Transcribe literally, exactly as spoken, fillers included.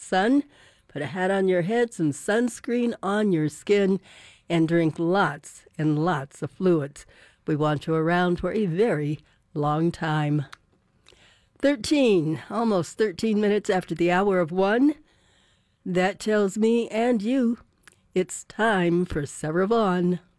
sun, put a hat on your head, some sunscreen on your skin, and drink lots and lots of fluids. We want you around for a very long time. thirteen, almost thirteen minutes after the hour of one. That tells me and you it's time for Sarah Vaughan.